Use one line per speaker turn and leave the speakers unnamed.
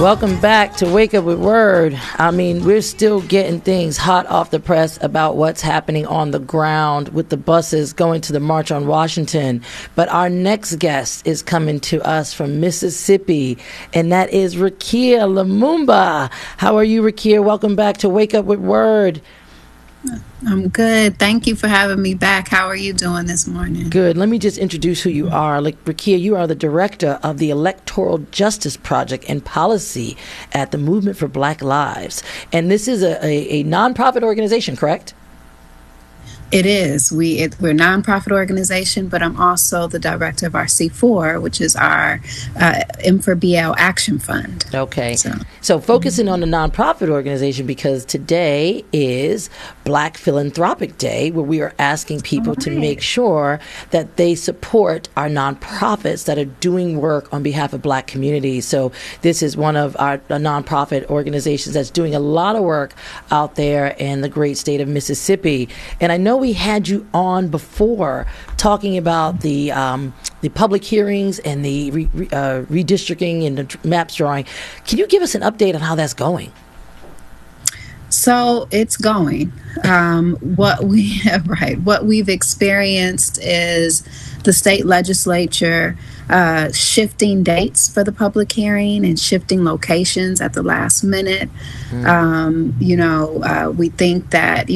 Welcome back to Wake Up with Word. I mean, we're still getting things hot off the press about what's happening on the ground with the buses going to the March on Washington. But our next guest is coming to us from Mississippi, and that is Rekia Lumumba. How are you, Rekia? Welcome back to Wake Up with Word.
I'm good. Thank you for having me back. How are you doing this morning?
Good. Let me just introduce who you are. Rekia, you are the director of the Electoral Justice Project and Policy at the Movement for Black Lives. And this is a nonprofit organization, correct?
It is. We're a nonprofit organization, but I'm also the director of our C4, which is our M4BL Action Fund.
Okay. So focusing on the nonprofit organization, because today is Black Philanthropic Day, where we are asking people to make sure that they support our nonprofits that are doing work on behalf of Black communities. So this is one of our nonprofit organizations that's doing a lot of work out there in the great state of Mississippi. And I know we had you on before talking about the public hearings and the redistricting and the maps drawing. Can you give us an update on how that's going?
So it's going. What we've experienced is the state legislature shifting dates for the public hearing and shifting locations at the last minute. We think that